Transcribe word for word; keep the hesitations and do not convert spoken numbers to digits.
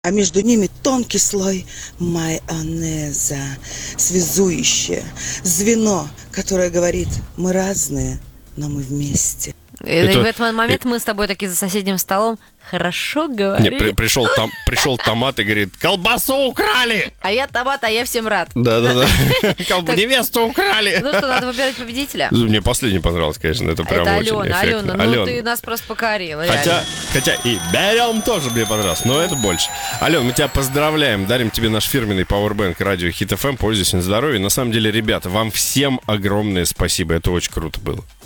а между ними тонкий слой майонеза, связующее звено, которое говорит: мы разные, но мы вместе. И Это- в этот момент мы с тобой такие за соседним столом хорошо Не, говорим. при- пришел, там, пришел томат и говорит: колбасу украли! А я томат, а я всем рад. Да-да-да. Колб- Невесту украли! Ну что, надо выбирать победителя? Мне последний понравился, конечно, это прям Это очень Алена, эффектно. Алена, ну Ален. ты нас просто покорила. Хотя, реально. хотя и берем тоже мне понравился, но это больше. Ален, мы тебя поздравляем, дарим тебе наш фирменный пауэрбэнк радио Хит эф эм, пользуйся на здоровье. На самом деле, ребята, вам всем огромное спасибо, это очень круто было.